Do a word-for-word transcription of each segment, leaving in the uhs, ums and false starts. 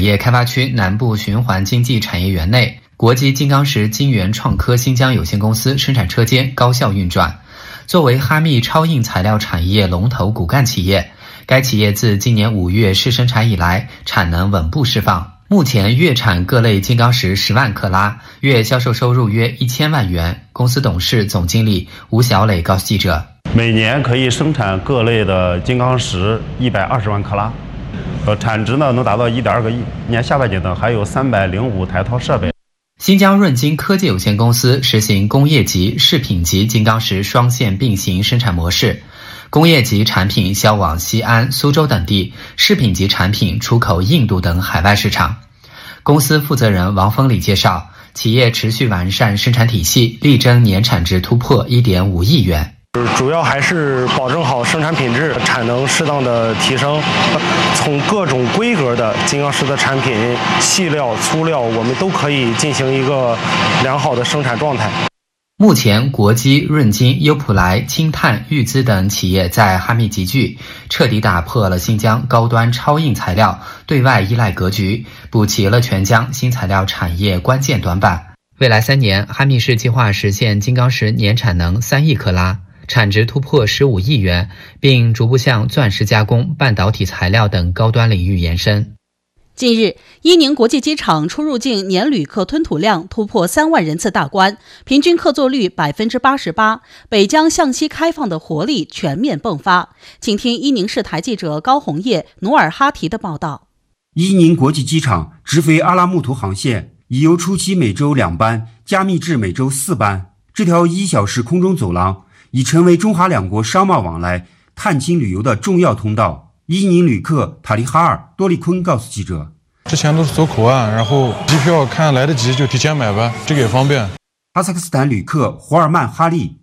业开发区南部循环经济产业园内，国际金刚石晶圆创科新疆有限公司生产车间高效运转。作为哈密超硬材料产业龙头骨干企业，该企业自今年五月试生产以来，产能稳步释放。目前月产各类金刚石十万克拉，月销售收入约一千万元。公司董事总经理吴小磊告诉记者， 每年可以生产各类的金刚石一百二十万克拉，呃，产值呢能达到一点二个亿。年下半年呢还有三百零五台套设备。 新疆润金科技有限公司实行工业级、饰品级金刚石双线并行生产模式，工业级产品销往西安、苏州等地，饰品级产品出口印度等海外市场。公司负责人王峰礼介绍，企业持续完善生产体系，力争年产值突破 一点五亿元。 主要还是保证好生产品质，产能适当的提升。从各种规格的金刚石的产品，细料、粗料，我们都可以进行一个良好的生产状态。 目前，国基、润金、优普莱、氢碳、裕资等企业在哈密集聚，彻底打破了新疆高端超硬材料对外依赖格局，补齐了全疆新材料产业关键短板。未来三年，哈密市计划实现金刚石年产能三亿克拉，产值突破十五亿元，并逐步向钻石加工、半导体材料等高端领域延伸。 近日，伊宁国际机场出入境年旅客吞吐量突破三万人次大关，平均客座率 百分之八十八， 北疆向西开放的活力全面迸发。请听伊宁市台记者高红叶、努尔哈提的报道。 伊宁国际机场直飞阿拉木图航线已由初期每周两班加密至每周四班，这条一小时空中走廊已成为中哈两国商贸往来、探亲旅游的重要通道。伊宁旅客塔利哈尔多利坤告诉记者， 之前都是走口岸，然后机票看来得及就提前买吧，这个也方便。 哈萨克斯坦旅客胡尔曼哈利，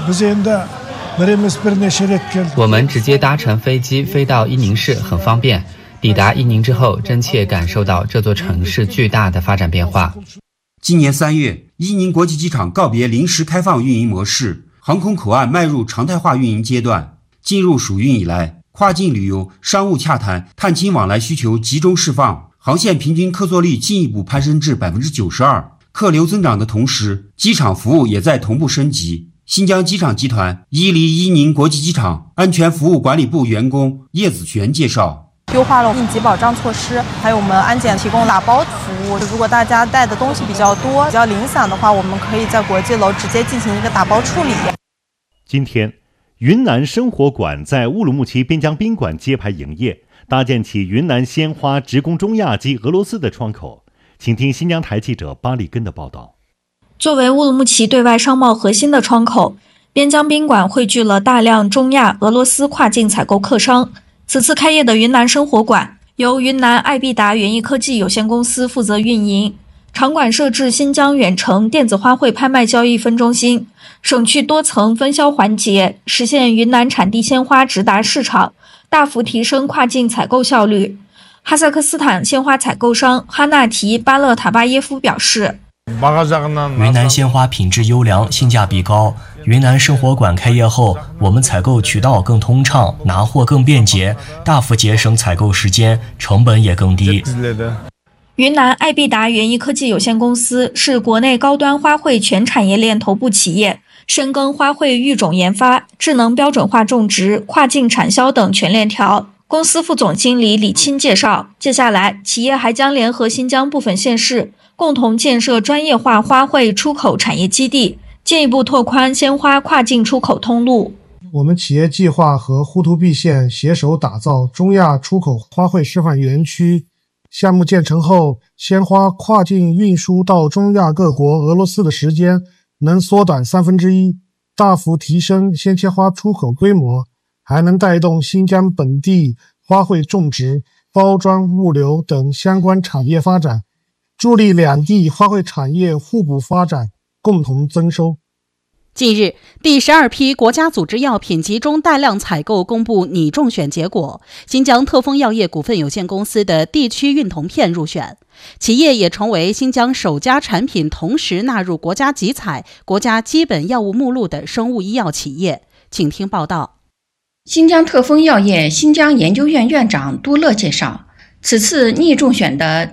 我们直接搭乘飞机飞到伊宁市，很方便。抵达伊宁之后，真切感受到这座城市巨大的发展变化。 今年三月，伊宁国际机场告别临时开放运营模式，航空口岸迈入常态化运营阶段。进入暑运以来，跨境旅游、商务洽谈、探亲往来需求集中释放，航线平均客座率进一步攀升至 百分之九十二。 客流增长的同时，机场服务也在同步升级。新疆机场集团伊犁伊宁国际机场安全服务管理部员工叶子璇介绍， 优化了应急保障措施，还有我们安检提供打包服务。如果大家带的东西比较多、比较零散的话，我们可以在国际楼直接进行一个打包处理。 今天，云南生活馆在乌鲁木齐边疆宾馆揭牌营业，搭建起云南鲜花直供中亚及俄罗斯的窗口。请听新疆台记者巴里根的报道。 作为乌鲁木齐对外商贸核心的窗口，边疆宾馆汇聚了大量中亚、俄罗斯跨境采购客商。此次开业的云南生活馆由云南爱必达园艺科技有限公司负责运营，场馆设置新疆远程电子花卉拍卖交易分中心，省去多层分销环节，实现云南产地鲜花直达市场，大幅提升跨境采购效率。哈萨克斯坦鲜花采购商哈纳提巴勒塔巴耶夫表示， 云南鲜花品质优良，性价比高。云南生活馆开业后，我们采购渠道更通畅，拿货更便捷，大幅节省采购时间，成本也更低。 云南爱必达园艺科技有限公司是国内高端花卉全产业链头部企业，深耕花卉育种研发、智能标准化种植、跨境产销等全链条。公司副总经理李钦介绍，接下来企业还将联合新疆部分县市，共同建设专业化花卉出口产业基地，进一步拓宽鲜花跨境出口通路。 我们企业计划和呼图壁县携手打造中亚出口花卉示范园区。项目建成后，鲜花跨境运输到中亚各国、俄罗斯的时间能缩短三分之一，大幅提升鲜切花出口规模，还能带动新疆本地花卉种植、包装、物流等相关产业发展，助力两地花卉产业互补发展，共同增收。 近日，第十二批国家组织药品集中大量采购公布拟中选结果，新疆特丰药业股份有限公司的地区孕酮片入选，企业也成为新疆首家产品同时纳入国家集采、国家基本药物目录的生物医药企业。请听报道。 新疆特丰药业新疆研究院院长杜乐介绍，此次拟中选的